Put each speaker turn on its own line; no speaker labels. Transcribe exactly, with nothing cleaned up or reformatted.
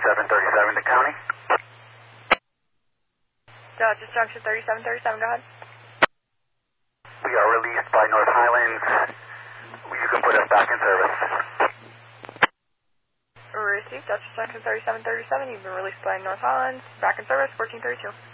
thirty-seven thirty-seven to county.
Dodgers Junction thirty-seven thirty-seven, go ahead.
We are released by North Highlands. You can put us back in service.
Received, Dodgers Junction thirty-seven thirty-seven, you've been released by North Highlands. Back in service, fourteen thirty-two.